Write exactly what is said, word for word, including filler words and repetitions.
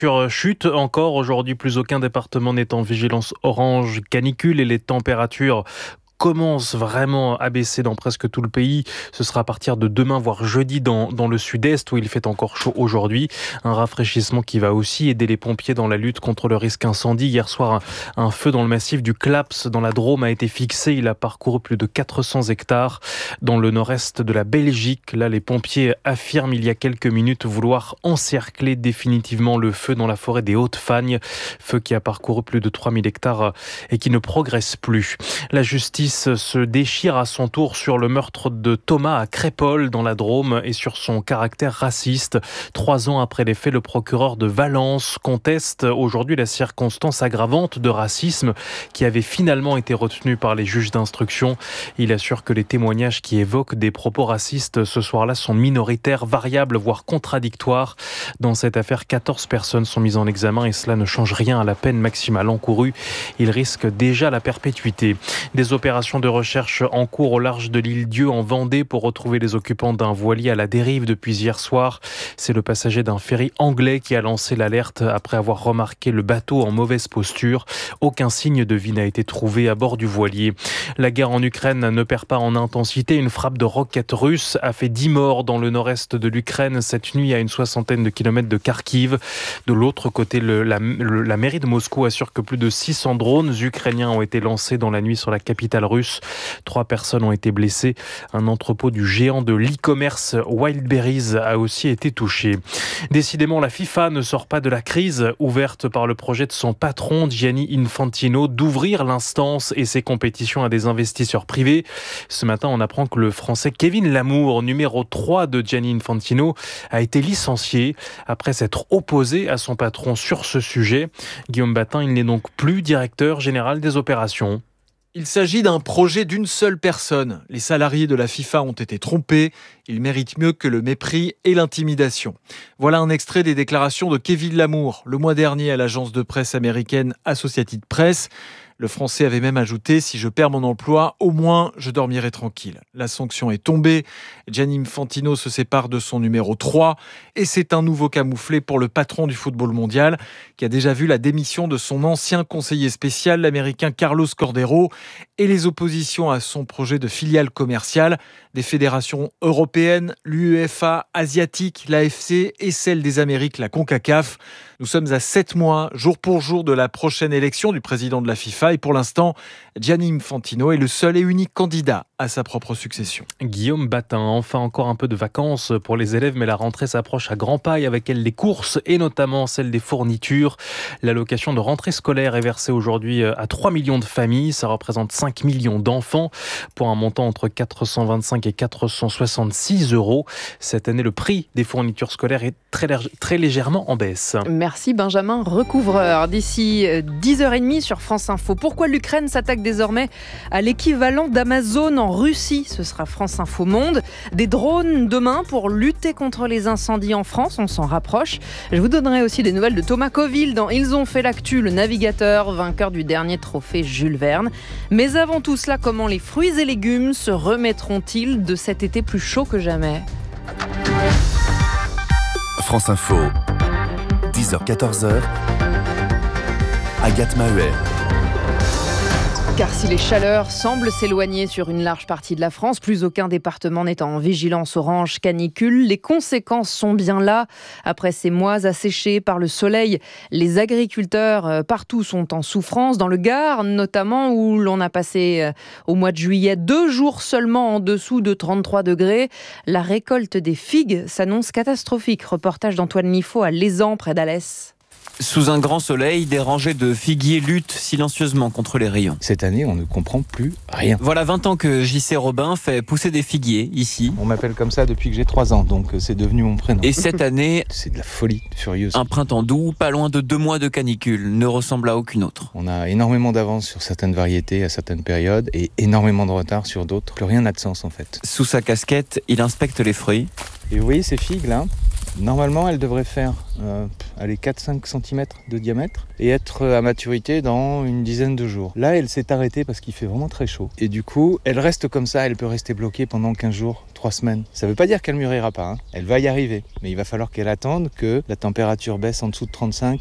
Chute encore aujourd'hui, plus aucun département n'est en vigilance orange canicule et les températures commence vraiment à baisser dans presque tout le pays. Ce sera à partir de demain, voire jeudi, dans, dans le sud-est où il fait encore chaud aujourd'hui. Un rafraîchissement qui va aussi aider les pompiers dans la lutte contre le risque incendie. Hier soir, un, un feu dans le massif du Claps dans la Drôme a été fixé. Il a parcouru plus de quatre cents hectares dans le nord-est de la Belgique. Là, les pompiers affirment il y a quelques minutes vouloir encercler définitivement le feu dans la forêt des Hautes-Fagnes. Feu qui a parcouru plus de trois mille hectares et qui ne progresse plus. La justice se déchire à son tour sur le meurtre de Thomas à Crépol dans la Drôme et sur son caractère raciste. Trois ans après les faits, le procureur de Valence conteste aujourd'hui la circonstance aggravante de racisme qui avait finalement été retenue par les juges d'instruction. Il assure que les témoignages qui évoquent des propos racistes ce soir-là sont minoritaires, variables, voire contradictoires. Dans cette affaire, quatorze personnes sont mises en examen et cela ne change rien à la peine maximale encourue. Il risque déjà la perpétuité. Des opérations de recherche en cours au large de l'île Dieu en Vendée pour retrouver les occupants d'un voilier à la dérive depuis hier soir. C'est le passager d'un ferry anglais qui a lancé l'alerte après avoir remarqué le bateau en mauvaise posture. Aucun signe de vie n'a été trouvé à bord du voilier. La guerre en Ukraine ne perd pas en intensité. Une frappe de roquettes russes a fait dix morts dans le nord-est de l'Ukraine cette nuit à une soixantaine de kilomètres de Kharkiv. De l'autre côté, le, la, le, la mairie de Moscou assure que plus de six cents drones ukrainiens ont été lancés dans la nuit sur la capitale russe. Trois personnes ont été blessées. Un entrepôt du géant de l'e-commerce Wildberries a aussi été touché. Décidément, la FIFA ne sort pas de la crise ouverte par le projet de son patron Gianni Infantino d'ouvrir l'instance et ses compétitions à des investisseurs privés. Ce matin, on apprend que le Français Kevin Lamour, numéro trois de Gianni Infantino, a été licencié après s'être opposé à son patron sur ce sujet. Guillaume Batin, il n'est donc plus directeur général des opérations. Il s'agit d'un projet d'une seule personne. Les salariés de la FIFA ont été trompés. Ils méritent mieux que le mépris et l'intimidation. Voilà un extrait des déclarations de Kevin Lamour, le mois dernier à l'agence de presse américaine Associated Press. Le Français avait même ajouté « Si je perds mon emploi, au moins je dormirai tranquille ». La sanction est tombée. Gianni Infantino se sépare de son numéro trois et c'est un nouveau camouflet pour le patron du football mondial qui a déjà vu la démission de son ancien conseiller spécial, l'américain Carlos Cordero, et les oppositions à son projet de filiale commerciale des fédérations européennes, l'UEFA, asiatique, l'A F C et celle des Amériques, la CONCACAF. Nous sommes à sept mois, jour pour jour, de la prochaine élection du président de la FIFA et pour l'instant, Gianni Infantino est le seul et unique candidat à sa propre succession. Guillaume Batin, enfin encore un peu de vacances pour les élèves, mais la rentrée s'approche à grands pas et avec elle les courses et notamment celle des fournitures. L'allocation de rentrée scolaire est versée aujourd'hui à trois millions de familles, ça représente cinq millions d'enfants pour un montant entre quatre cent vingt-cinq et quatre cent soixante-six euros. Cette année, le prix des fournitures scolaires est très, très légèrement en baisse. Merci Benjamin Recouvreur. D'ici dix heures trente sur France Info. Pourquoi l'Ukraine s'attaque désormais à l'équivalent d'Amazon en Russie? Ce sera France Info Monde. Des drones demain pour lutter contre les incendies en France. On s'en rapproche. Je vous donnerai aussi des nouvelles de Thomas Coville dans Ils ont fait l'actu, le navigateur, vainqueur du dernier trophée Jules Verne. Mais avant tout cela, comment les fruits et légumes se remettront-ils de cet été plus chaud que jamais? France Info, dix heures quatorze heures, Agathe Maheuer. Car si les chaleurs semblent s'éloigner sur une large partie de la France, plus aucun département n'est en vigilance orange canicule. Les conséquences sont bien là. Après ces mois asséchés par le soleil, les agriculteurs partout sont en souffrance. Dans le Gard, notamment, où l'on a passé au mois de juillet deux jours seulement en dessous de trente-trois degrés. La récolte des figues s'annonce catastrophique. Reportage d'Antoine Miffaud à Lézan, près d'Alès. Sous un grand soleil, des rangées de figuiers luttent silencieusement contre les rayons. Cette année, on ne comprend plus rien. Voilà vingt ans que J C Robin fait pousser des figuiers ici. On m'appelle comme ça depuis que j'ai trois ans, donc c'est devenu mon prénom. Et cette année, c'est de la folie furieuse. Un printemps doux, pas loin de deux mois de canicule, ne ressemble à aucune autre. On a énormément d'avance sur certaines variétés à certaines périodes et énormément de retard sur d'autres. Plus rien n'a de sens en fait. Sous sa casquette, il inspecte les fruits. Et vous voyez ces figues là ? Normalement, elle devrait faire euh, allez, quatre à cinq centimètres de diamètre et être à maturité dans une dizaine de jours. Là, elle s'est arrêtée parce qu'il fait vraiment très chaud. Et du coup, elle reste comme ça, elle peut rester bloquée pendant quinze jours, trois semaines. Ça ne veut pas dire qu'elle mûrira pas, hein. Elle va y arriver. Mais il va falloir qu'elle attende que la température baisse en dessous de trente-cinq